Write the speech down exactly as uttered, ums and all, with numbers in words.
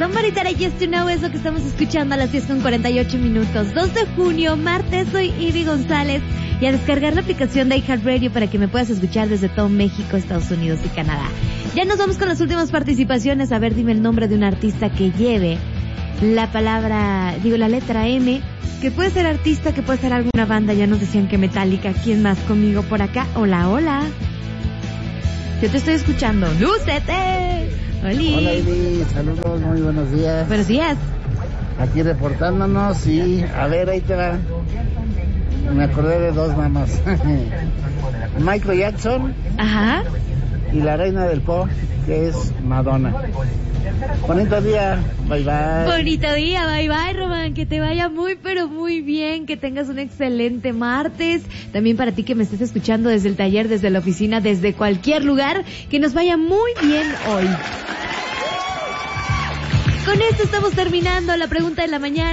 Somebody That I Used to Know es lo que estamos escuchando a las diez con cuarenta y ocho minutos. dos de junio, martes, soy Ivy González. Y a descargar la aplicación de iHeartRadio para que me puedas escuchar desde todo México, Estados Unidos y Canadá. Ya nos vamos con las últimas participaciones. A ver, dime el nombre de un artista que lleve la palabra, digo, la letra M, que puede ser artista, que puede ser alguna banda. Ya nos decían que Metallica. ¿Quién más conmigo por acá? Hola, hola. Yo te estoy escuchando. ¡Lúcete! ¡Oli! Hola, Ivy. Saludos, muy buenos días. Buenos días. Aquí reportándonos y a ver, ahí te va. Me acordé de dos mamás. Michael Jackson. Ajá. Y la reina del pop, que es Madonna. Bonito día, bye bye. Bonito día, bye bye, Román. Que te vaya muy, pero muy bien. Que tengas un excelente martes. También para ti que me estés escuchando desde el taller, desde la oficina, desde cualquier lugar. Que nos vaya muy bien hoy. Con esto estamos terminando la pregunta de la mañana.